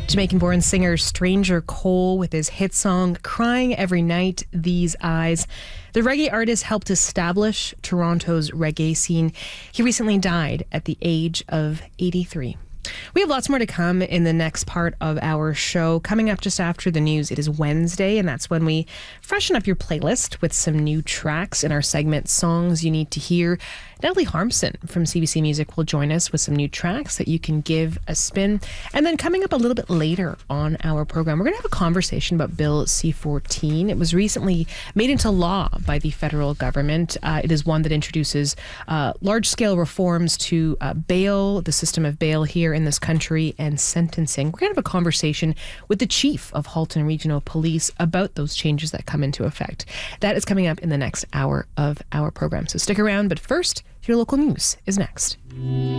Jamaican-born singer Stranger Cole with his hit song Crying Every Night, These Eyes. The reggae artist helped establish Toronto's reggae scene. He recently died at the age of 83. We have lots more to come in the next part of our show. Coming up just after the news, it is Wednesday, and that's when we freshen up your playlist with some new tracks in our segment Songs You Need to Hear. Natalie Harmson from CBC Music will join us with some new tracks that you can give a spin. And then coming up a little bit later on our program, we're going to have a conversation about Bill C-14. It was recently made into law by the federal government. It is one that introduces large-scale reforms to bail, the system of bail here in this country, and sentencing. We're going to have a conversation with the chief of Halton Regional Police about those changes that come into effect. That is coming up in the next hour of our program. So stick around, but first, your local news is next.